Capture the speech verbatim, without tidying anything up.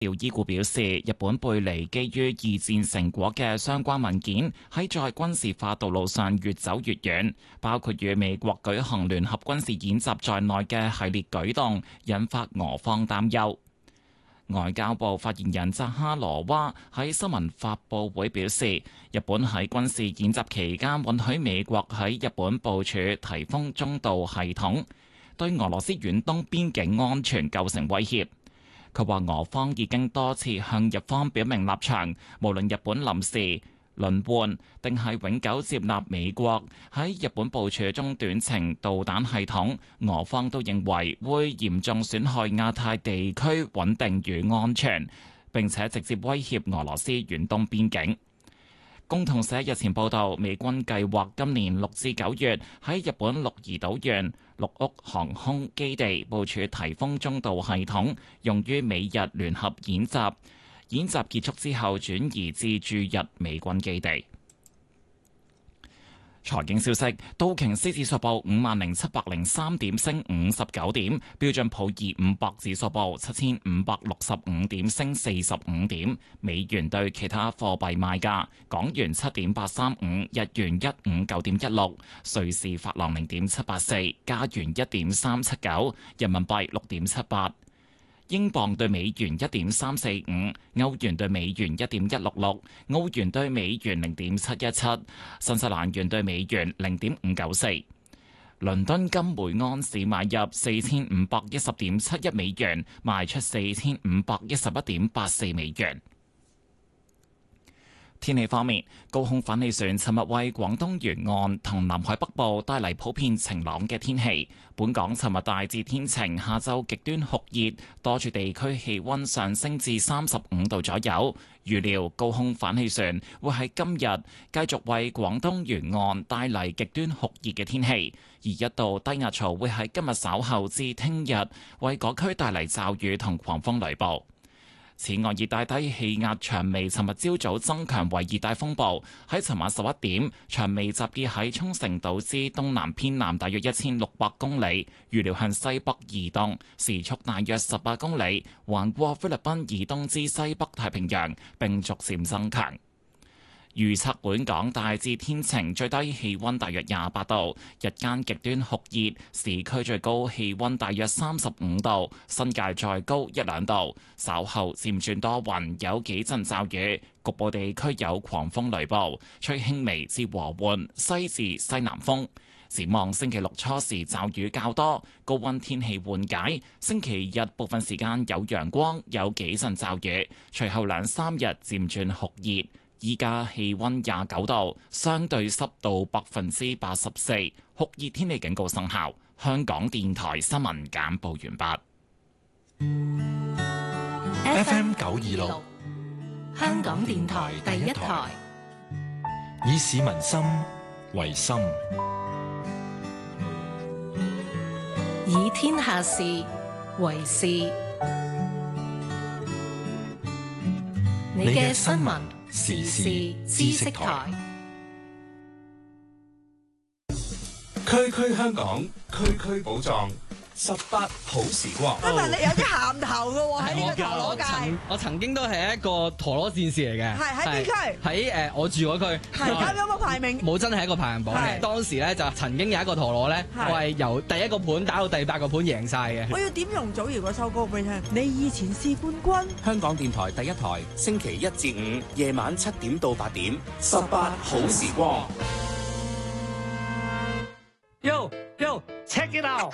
調伊古表示，日本背離基於二戰成果嘅相關文件，喺在軍事化道路上越走越遠，包括與美國舉行聯合軍事演習在內嘅系列舉動，引發俄方擔憂。外交部發言人扎哈羅娃喺新聞發佈會表示，日本喺軍事演習期間允許美國喺日本部署颱風中導系統，對俄羅斯遠東邊境安全構成威脅。佢話俄方已經多次向日方表明立場，無論日本臨時輪換定係永久接納美國喺日本部署中短程導彈系統，俄方都認為會嚴重損害亞太地區穩定與安全，並且直接威脅俄羅斯遠東邊境。共同社日前報道，美軍計劃今年六至九月喺日本鹿兒島縣鹿屋航空基地部署颱風中導系統，用於美日聯合演習。演習結束之後，轉移至駐日美軍基地。財經消息：道瓊斯指數報五萬零七百零三點，升五十九點；標準普爾五百指數報七千五百六十五點，升四十五點。美元對其他貨幣賣價：港元七點八三五，日元一五九點一六，瑞士法郎零點七八四，加元一點三七九，人民幣六點七八。英鎊對美元一點三四五，歐元對美元一點一六六，澳元對美元零點七一七，新西蘭元對美元零點五九四。倫敦金每安士買入四千五百一十點七一美元，賣出四千五百一十一點八四美元。天氣方面，高空反氣旋尋日為廣東沿岸同南海北部帶嚟普遍晴朗嘅天氣。本港尋日大致天晴，下晝極端酷熱，多處地區氣温上升至三十五度左右。預料高空反氣旋會喺今日繼續為廣東沿岸帶嚟極端酷熱嘅天氣，而一道低壓槽會喺今日稍後至聽日為嗰區帶嚟驟雨同狂風雷暴。此外，熱帶低氣壓長微尋日朝早增強為熱帶風暴，喺尋晚十一點，長微集結喺沖繩島之東南偏南大約一千六百公里，預料向西北移動，時速大約十八公里，橫過菲律賓以東之西北太平洋，並逐漸增強。預測本港大致天晴，最低氣温大約廿八度，日間極端酷熱，市區最高氣温大約三十五度，新界再高一兩度。稍後漸轉多雲，有幾陣驟雨，局部地區有狂風雷暴，吹輕微至和緩西至西南風。展望星期六初時驟雨較多，高温天氣緩解。星期日部分時間有陽光，有幾陣驟雨，隨後兩三日漸轉酷熱。依家氣温廿九度，相對濕度百分之八十四，酷熱天氣警告生效。香港電台新聞簡報完畢。 F M 九二六，香港電台第一台，以市民心為心， 以天下事為事。你嘅新聞時事知識台， 區區香港，區區寶藏，十八好時光。 但係你有啲銜頭嘅喎，喺呢個陀螺界。 我曾經都係一個陀螺戰士嚟嘅。 係喺邊區？ 喺誒我住嗰區。 係咁有冇排名？ 冇真係一個排行榜嘅。當時咧就曾經有一個陀螺咧，我係由第一個盤打到第八個盤贏晒嘅。 我要點容祖兒嗰首歌俾你聽。你以前是冠軍。 香港電台第一台，星期一至五夜晚七點到八點，十八好時光。 Yo yo check it out。